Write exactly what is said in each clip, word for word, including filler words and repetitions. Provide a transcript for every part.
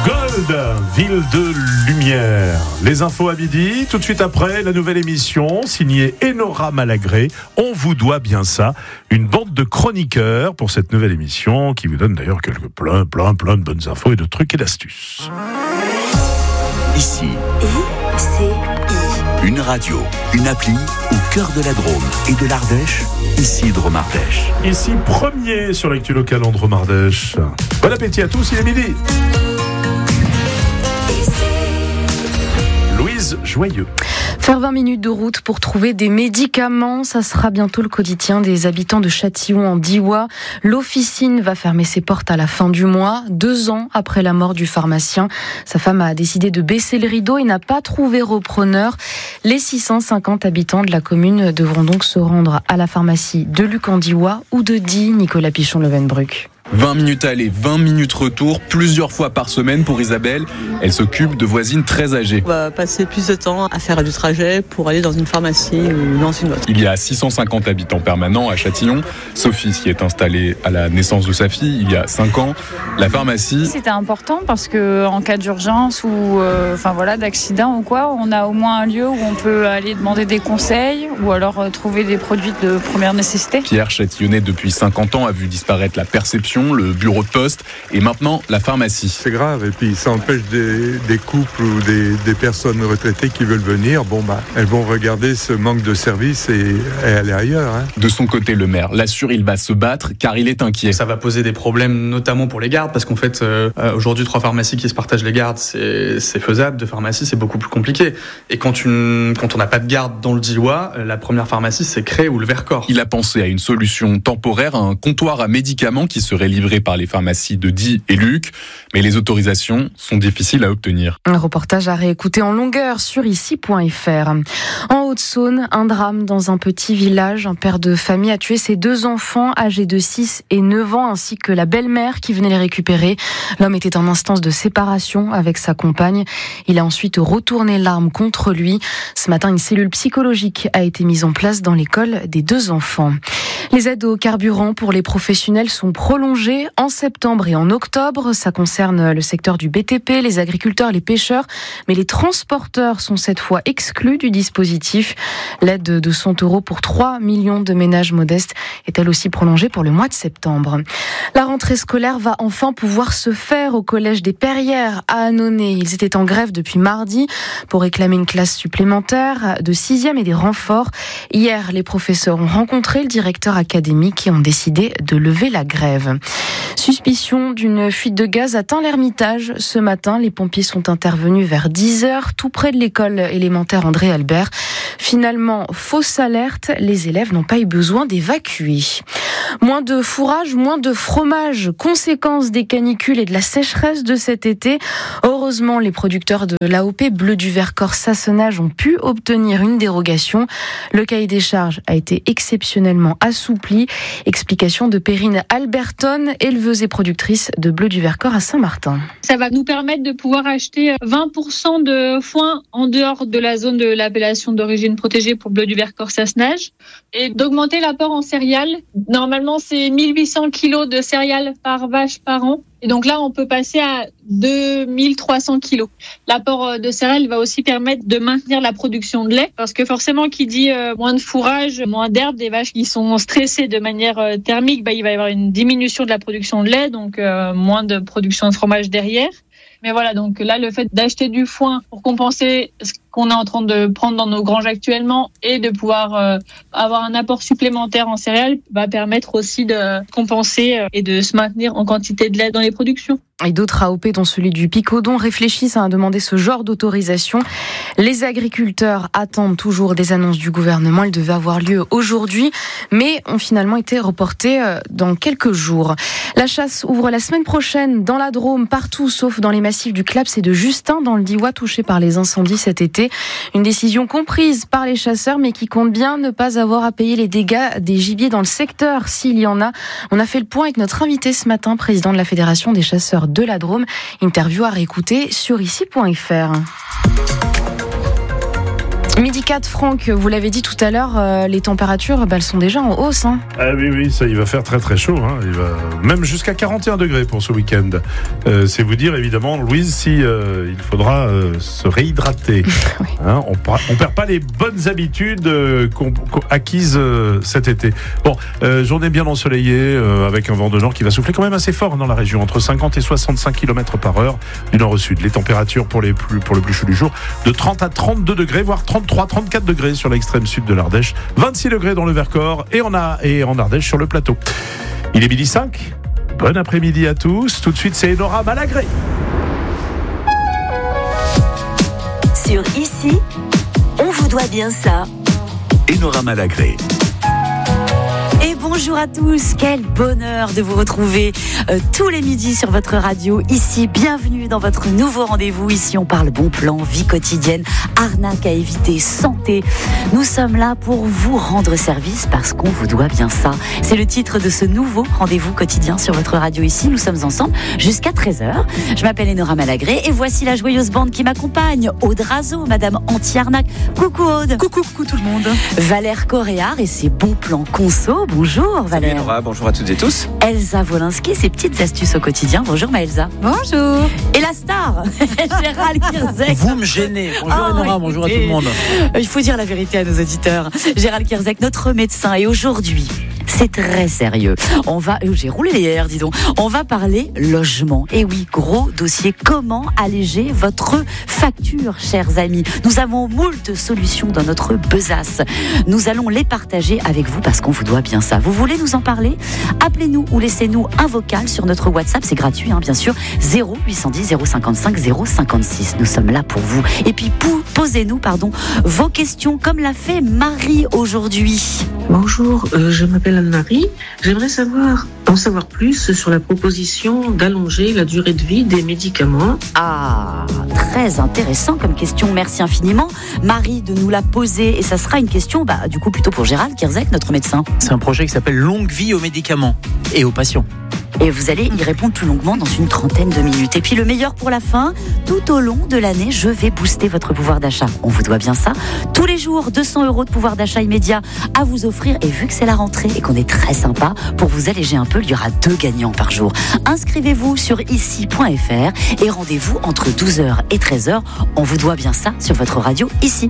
Gold, ville de lumière. Les infos à midi, tout de suite après, la nouvelle émission signée Enora Malagré. On vous doit bien ça, une bande de chroniqueurs pour cette nouvelle émission qui vous donne d'ailleurs quelques plein, plein, plein de bonnes infos et de trucs et d'astuces. Ici, I C I. une radio, une appli au cœur de la Drôme et de l'Ardèche, ici Drôme-Ardèche. Ici, premier sur l'actu locale en Drôme-Ardèche. Bon appétit à tous, il est midi. Louise Joyeux. Faire vingt minutes de route pour trouver des médicaments, ça sera bientôt le quotidien des habitants de Châtillon en Diois. L'officine va fermer ses portes à la fin du mois, deux ans après la mort du pharmacien. Sa femme a décidé de baisser le rideau et n'a pas trouvé repreneur. Les six cent cinquante habitants de la commune devront donc se rendre à la pharmacie de Luc en Diois ou de Die, Nicolas Pichon-Levenbruck. vingt minutes aller, vingt minutes retour, plusieurs fois par semaine pour Isabelle. Elle s'occupe de voisines très âgées. On va passer plus de temps à faire du trajet pour aller dans une pharmacie ou dans une autre. Il y a six cent cinquante habitants permanents à Châtillon. Sophie s'y est installée à la naissance de sa fille il y a cinq ans. La pharmacie... C'était important parce qu'en cas d'urgence ou euh, enfin voilà, d'accident ou quoi, on a au moins un lieu où on peut aller demander des conseils ou alors euh, trouver des produits de première nécessité. Pierre, châtillonnais depuis cinquante ans, a vu disparaître la perception, le bureau de poste et maintenant la pharmacie. C'est grave et puis ça empêche des, des couples ou des, des personnes retraitées qui veulent venir. Bon bah, elles vont regarder ce manque de service et, et aller ailleurs. Hein. De son côté, le maire l'assure, il va se battre car il est inquiet. Ça va poser des problèmes notamment pour les gardes parce qu'en fait euh, aujourd'hui trois pharmacies qui se partagent les gardes c'est, c'est faisable, deux pharmacies c'est beaucoup plus compliqué. Et quand, une, quand on n'a pas de garde dans le Diois, la première pharmacie c'est Cré ou le Vercors. Il a pensé à une solution temporaire, un comptoir à médicaments qui serait livré par les pharmacies de Die et Luc, mais les autorisations sont difficiles à obtenir. Un reportage à réécouter en longueur sur ici point f r. En Haute-Saône, un drame dans un petit village. Un père de famille a tué ses deux enfants âgés de six et neuf ans ainsi que la belle-mère qui venait les récupérer. L'homme était en instance de séparation avec sa compagne. Il a ensuite retourné l'arme contre lui. Ce matin, une cellule psychologique a été mise en place dans l'école des deux enfants. Les aides au carburant pour les professionnels sont prolongées en septembre et en octobre. Ça concerne le secteur du B T P, les agriculteurs, les pêcheurs. Mais les transporteurs sont cette fois exclus du dispositif. L'aide de cent euros pour trois millions de ménages modestes est elle aussi prolongée pour le mois de septembre. La rentrée scolaire va enfin pouvoir se faire au collège des Perrières à Annonay. Ils étaient en grève depuis mardi pour réclamer une classe supplémentaire de sixième et des renforts. Hier, les professeurs ont rencontré le directeur académique et ont décidé de lever la grève. Suspicion d'une fuite de gaz atteint l'Ermitage. Ce matin, les pompiers sont intervenus vers dix heures, tout près de l'école élémentaire André Albert. Finalement, fausse alerte, les élèves n'ont pas eu besoin d'évacuer. Moins de fourrage, moins de fromage, conséquence des canicules et de la sécheresse de cet été. Heureusement, les producteurs de l'A O P Bleu du Vercors Sassenage ont pu obtenir une dérogation. Le cahier des charges a été exceptionnellement assoupli. Explication de Perrine Alberton, éleveuse et productrice de Bleu du Vercors à Saint-Martin. Ça va nous permettre de pouvoir acheter vingt pour cent de foin en dehors de la zone de l'appellation d'origine protégée pour Bleu du Vercors Sassenage et d'augmenter l'apport en céréales. Normalement, c'est mille huit cents kilos de céréales par vache par an. Et donc là, on peut passer à deux mille trois cents kilos. L'apport de céréales va aussi permettre de maintenir la production de lait. Parce que forcément, qui dit euh, moins de fourrage, moins d'herbe, des vaches qui sont stressées de manière euh, thermique, bah, il va y avoir une diminution de la production de lait, donc euh, moins de production de fromage derrière. Mais voilà, donc là, le fait d'acheter du foin pour compenser ce qu'on est en train de prendre dans nos granges actuellement et de pouvoir euh, avoir un apport supplémentaire en céréales va permettre aussi de compenser euh, et de se maintenir en quantité de lait dans les productions. Et d'autres A O P, dont celui du Picodon, réfléchissent à demander ce genre d'autorisation. Les agriculteurs attendent toujours des annonces du gouvernement. Elles devaient avoir lieu aujourd'hui, mais ont finalement été reportées dans quelques jours. La chasse ouvre la semaine prochaine dans la Drôme, partout sauf dans les massifs du Claps et de Justin, dans le Diois, touché par les incendies cet été. Une décision comprise par les chasseurs, mais qui compte bien ne pas avoir à payer les dégâts des gibiers dans le secteur, s'il y en a. On a fait le point avec notre invité ce matin, président de la Fédération des chasseurs de la Drôme. Interview à réécouter sur ici point f r. Midi quatre, Franck, vous l'avez dit tout à l'heure, euh, les températures, bah, elles sont déjà en hausse. Hein. Ah oui, oui, ça, il va faire très très chaud. Hein. Il va même jusqu'à quarante et un degrés pour ce week-end. Euh, c'est vous dire, évidemment, Louise, si euh, il faudra euh, se réhydrater. Oui. Hein, on ne perd pas les bonnes habitudes euh, qu'on, qu'on acquises euh, cet été. Bon, euh, journée bien ensoleillée, euh, avec un vent de nord qui va souffler quand même assez fort dans la région, entre cinquante et soixante-cinq kilomètres par heure du nord au sud. Les températures pour, les plus, pour le plus chaud du jour, de trente à trente-deux degrés, voire trente-trois, trente-quatre degrés sur l'extrême sud de l'Ardèche, vingt-six degrés dans le Vercors et en, a, et en Ardèche sur le plateau. Il est midi cinq. Bon après-midi à tous. Tout de suite, c'est Enora Malagré. Sur Ici, on vous doit bien ça. Enora Malagré. Et bonjour à tous, quel bonheur de vous retrouver euh, tous les midis sur votre radio. Ici, bienvenue dans votre nouveau rendez-vous. Ici, on parle bon plan, vie quotidienne, arnaque à éviter, santé. Nous sommes là pour vous rendre service parce qu'on vous doit bien ça. C'est le titre de ce nouveau rendez-vous quotidien sur votre radio. Ici, nous sommes ensemble jusqu'à treize heures. Je m'appelle Enora Malagré et voici la joyeuse bande qui m'accompagne. Aude Razo, Madame Anti-Arnaque. Coucou Aude. Coucou, coucou tout le monde. Valère Coréard et ses bons plans conso. Bonjour Valère. Enora, bonjour à toutes et tous. Elsa Wolinski, ses petites astuces au quotidien. Bonjour Maëlsa. Bonjour. Et la star, Gérald Kierzek. Vous me gênez. Bonjour oh, Enora, bonjour à tout le monde. Il faut dire la vérité à nos auditeurs. Gérald Kierzek, notre médecin, et aujourd'hui, c'est très sérieux. On va, euh, j'ai roulé les airs, dis donc. On va parler logement. Et oui, gros dossier. Comment alléger votre facture, chers amis? Nous avons moult solutions dans notre besace. Nous allons les partager avec vous parce qu'on vous doit bien ça. Vous voulez nous en parler? Appelez-nous ou laissez-nous un vocal sur notre WhatsApp. C'est gratuit, hein, bien sûr. zéro huit cent dix zéro cinquante-cinq zéro cinquante-six. Nous sommes là pour vous. Et puis, posez-nous, pardon, vos questions comme l'a fait Marie aujourd'hui. Bonjour, euh, je m'appelle Anne-Marie. J'aimerais savoir, en savoir plus sur la proposition d'allonger la durée de vie des médicaments. Ah, très intéressant comme question. Merci infiniment, Marie, de nous la poser. Et ça sera une question, bah, du coup, plutôt pour Gérald Kierzek, notre médecin. C'est un projet qui s'appelle Longue vie aux médicaments et aux patients. Et vous allez y répondre plus longuement dans une trentaine de minutes. Et puis le meilleur pour la fin, tout au long de l'année, je vais booster votre pouvoir d'achat. On vous doit bien ça. Tous les jours, deux cents euros de pouvoir d'achat immédiat à vous offrir. Et vu que c'est la rentrée et qu'on est très sympa, pour vous alléger un peu, il y aura deux gagnants par jour. Inscrivez-vous sur ici point f r et rendez-vous entre douze heures et treize heures. On vous doit bien ça sur votre radio ici.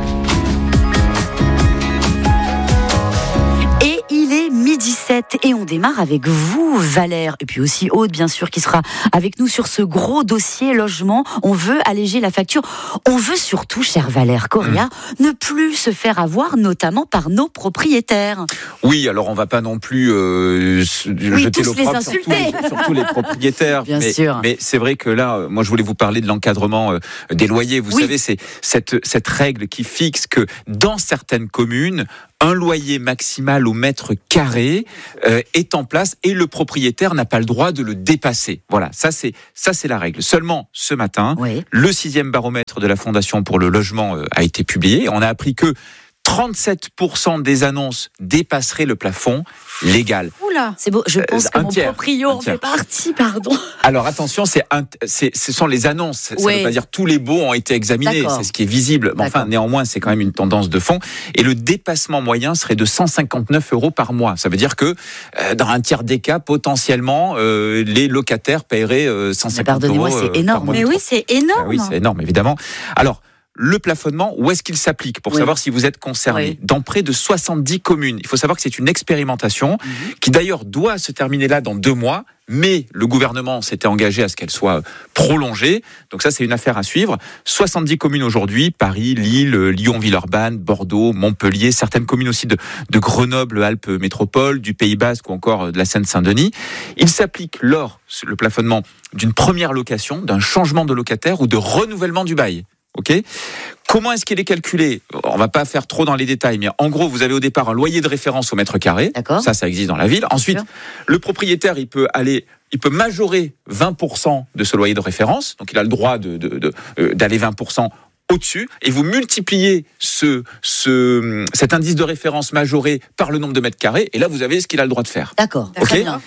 midi sept et on démarre avec vous, Valère, et puis aussi Aude, bien sûr, qui sera avec nous sur ce gros dossier logement. On veut alléger la facture. On veut surtout, cher Valère Coréard, mmh. ne plus se faire avoir, notamment par nos propriétaires. Oui, alors on va pas non plus euh, oui, jeter l'opprobre sur tous les, sur tous les propriétaires. Bien mais, sûr. Mais c'est vrai que là, moi, je voulais vous parler de l'encadrement euh, des loyers. Vous oui. savez, c'est cette, cette règle qui fixe que dans certaines communes, un loyer maximal au mètre carré euh, est en place et le propriétaire n'a pas le droit de le dépasser. Voilà, ça c'est ça c'est la règle. Seulement ce matin, oui. le sixième baromètre de la Fondation pour le logement euh, a été publié. On a appris que trente-sept pour cent des annonces dépasseraient le plafond légal. Oula, c'est beau. Je pense euh, que mon tiers, proprio en fait partie, pardon. Alors attention, c'est, un, c'est ce sont les annonces. Ça ne veut pas dire tous les baux ont été examinés. D'accord. C'est ce qui est visible. Mais enfin, néanmoins, c'est quand même une tendance de fond. Et le dépassement moyen serait de cent cinquante-neuf euros par mois. Ça veut dire que euh, dans un tiers des cas, potentiellement, euh, les locataires paieraient euh, cent cinquante euros. Pardonnez-moi, c'est énorme. Mais oui, c'est énorme. Ah oui, c'est énorme, évidemment. Alors. Le plafonnement, où est-ce qu'il s'applique pour oui. savoir si vous êtes concerné oui. Dans près de soixante-dix communes. Il faut savoir que c'est une expérimentation mmh. qui d'ailleurs doit se terminer là dans deux mois, mais le gouvernement s'était engagé à ce qu'elle soit prolongée. Donc ça, c'est une affaire à suivre. soixante-dix communes aujourd'hui, Paris, Lille, Lyon, Villeurbanne, Bordeaux, Montpellier, certaines communes aussi de, de Grenoble, Alpes Métropole, du Pays Basque ou encore de la Seine-Saint-Denis. Il s'applique lors, le plafonnement, d'une première location, d'un changement de locataire ou de renouvellement du bail. Ok. Comment est-ce qu'il est calculé ? On va pas faire trop dans les détails, mais en gros, vous avez au départ un loyer de référence au mètre carré. D'accord. Ça, ça existe dans la ville. Ensuite, le propriétaire, il peut aller, il peut majorer vingt pour cent de ce loyer de référence. Donc, il a le droit de, de, de, de d'aller vingt pour cent au-dessus. Et vous multipliez ce, ce, cet indice de référence majoré par le nombre de mètres carrés. Et là, vous avez ce qu'il a le droit de faire. D'accord. Ok.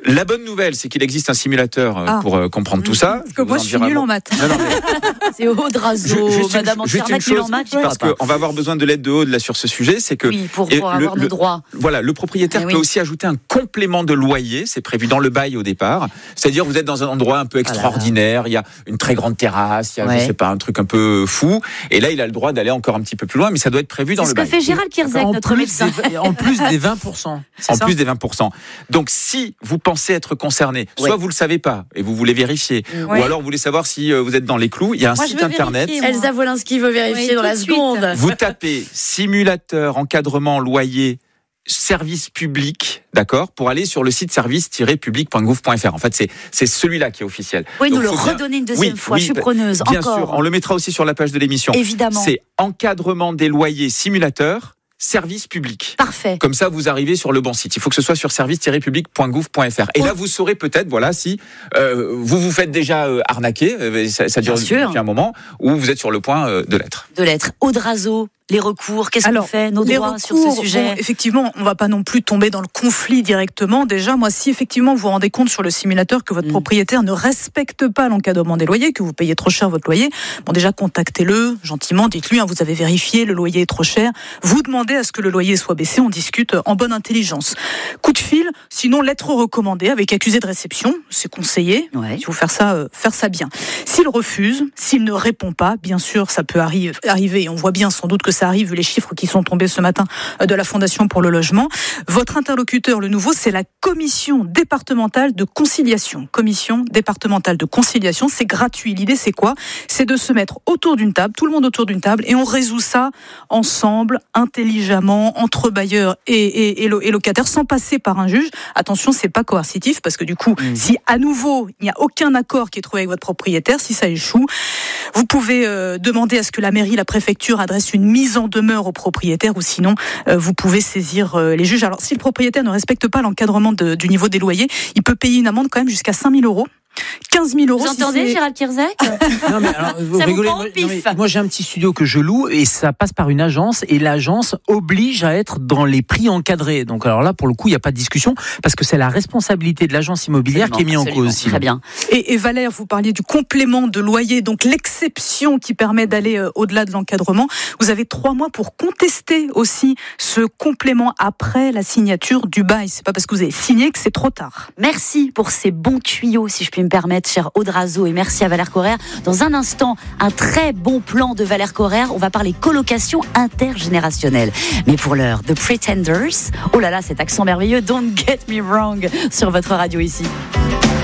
La bonne nouvelle, c'est qu'il existe un simulateur euh, Ah. pour euh, comprendre tout ça. Parce que moi, je suis nulle en maths. Non, non, mais C'est Audrazo, Ju- juste une- Madame juste une Anternac, nul en chose, maths, je parce crois pas. qu'on va avoir besoin de l'aide de Aude là sur ce sujet, c'est que Oui, pour, et pour le- avoir le- nos droits. Voilà, le propriétaire Eh peut oui. aussi ajouter un complément de loyer, c'est prévu dans le bail au départ. C'est-à-dire vous êtes dans un endroit un peu extraordinaire, il y a une très grande terrasse, il y a Ouais. je sais pas un truc un peu fou, et là il a le droit d'aller encore un petit peu plus loin, mais ça doit être prévu dans C'est ce le que bail. fait Gérald Kierzek, En notre plus médecin. des- en plus des vingt pour cent. c'est En ça plus des vingt pour cent. Donc, si vous pensez être concerné, soit Ouais. vous le savez pas et vous voulez vérifier, Ouais. ou alors vous voulez savoir si euh, vous êtes dans les clous, il y a un Moi, je site veux internet. vérifier, moi. Elsa Wolinski veut vérifier Oui, dans tout la de suite. seconde. Vous tapez simulateur encadrement loyer service public, d'accord, pour aller sur le site service-public point gouv point fr. En fait, c'est c'est celui-là qui est officiel. Oui, nous Donc, le faut bien- redonner une deuxième Oui, fois. oui, je suis bah, preneuse. Bien Encore. sûr, on le mettra aussi sur la page de l'émission. Évidemment. C'est encadrement des loyers simulateur service public. Parfait. Comme ça, vous arrivez sur le bon site. Il faut que ce soit sur service-public point gouv point fr. Et là, vous saurez peut-être, voilà, si euh, vous vous faites déjà euh, arnaquer, euh, ça, ça dure Bien sûr. depuis un moment, ou vous êtes sur le point euh, de l'être. De l'être. Audrazo, les recours, qu'est-ce qu'on Alors, fait, nos les droits recours, sur ce sujet? bon, effectivement, on va pas non plus tomber dans le conflit directement. Déjà, moi, si effectivement vous vous rendez compte sur le simulateur que votre Mm. propriétaire ne respecte pas l'encadrement des loyers, que vous payez trop cher votre loyer, bon, déjà, contactez-le gentiment, dites-lui, hein, vous avez vérifié, le loyer est trop cher. Vous demandez à ce que le loyer soit baissé, on discute en bonne intelligence. Coup de fil, sinon lettre recommandée avec accusé de réception, c'est conseillé. Ouais. Il faut faire ça, euh, faire ça bien. S'il refuse, s'il ne répond pas, bien sûr, ça peut arri- arriver, et on voit bien sans doute que ça arrive, vu les chiffres qui sont tombés ce matin euh, de la Fondation pour le logement. Votre interlocuteur, le nouveau, c'est la commission départementale de conciliation. Commission départementale de conciliation, c'est gratuit. L'idée, c'est quoi? C'est de se mettre autour d'une table, tout le monde autour d'une table, et on résout ça ensemble, intelligemment, entre bailleurs et, et, et, lo- et locataires, sans passer par un juge. Attention, c'est pas coercitif, parce que du coup, Mmh. si à nouveau, il n'y a aucun accord qui est trouvé avec votre propriétaire, si ça échoue, vous pouvez euh, demander à ce que la mairie, la préfecture adresse une mise en demeure au propriétaire, ou sinon, euh, vous pouvez saisir euh, les juges. Alors, si le propriétaire ne respecte pas l'encadrement de- du niveau des loyers, il peut payer une amende quand même jusqu'à cinq mille euros. quinze mille euros. Vous si entendez, c'est- Gérald Kierzek? Non, mais alors, vous Ça vous rigolez. prend au Moi, non, pif. mais moi, j'ai un petit studio que je loue et ça passe par une agence et l'agence oblige à être dans les prix encadrés. Donc, alors là, pour le coup, il n'y a pas de discussion parce que c'est la responsabilité de l'agence immobilière qui est mise en Absolument, cause. sinon. Très bien. Et, et Valère, vous parliez du complément de loyer, donc l'exception qui permet d'aller euh, au-delà de l'encadrement. Vous avez trois mois pour contester aussi ce complément après la signature du bail. C'est pas parce que vous avez signé que c'est trop tard. Merci pour ces bons tuyaux, si je puis me permettre, cher Audrazo, et merci à Valère Correr. Dans un instant, un très bon plan de Valère Correr. On va parler colocation intergénérationnelle. Mais pour l'heure, The Pretenders. Oh là là, cet accent merveilleux. Don't get me wrong sur votre radio ici.